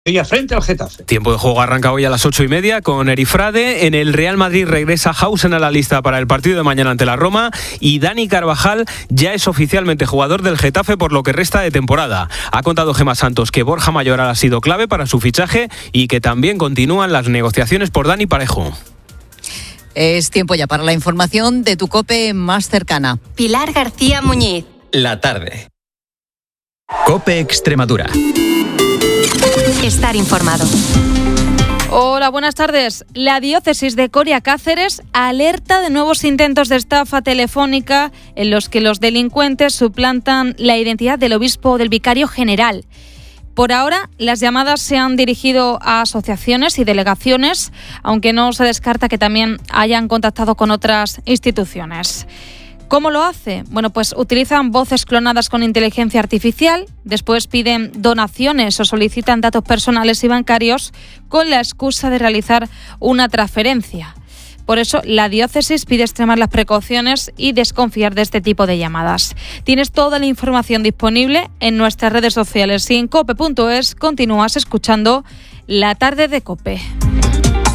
Frente al Getafe. Tiempo de juego arranca hoy a las 8:30 con Erifrade. En el Real Madrid regresa Hausen a la lista para el partido de mañana ante la Roma y Dani Carvajal ya es oficialmente jugador del Getafe por lo que resta de temporada. Ha contado Gemma Santos que Borja Mayoral ha sido clave para su fichaje y que también continúan las negociaciones por Dani Parejo. Es tiempo ya para la información de tu COPE más cercana. Pilar García Muñiz. La tarde. COPE Extremadura. Estar informado. Hola, buenas tardes. La diócesis de Coria Cáceres alerta de nuevos intentos de estafa telefónica en los que los delincuentes suplantan la identidad del obispo o del vicario general. Por ahora, las llamadas se han dirigido a asociaciones y delegaciones, aunque no se descarta que también hayan contactado con otras instituciones. ¿Cómo lo hace? Bueno, pues utilizan voces clonadas con inteligencia artificial, después piden donaciones o solicitan datos personales y bancarios con la excusa de realizar una transferencia. Por eso, la diócesis pide extremar las precauciones y desconfiar de este tipo de llamadas. Tienes toda la información disponible en nuestras redes sociales y en cope.es continúas escuchando La Tarde de COPE.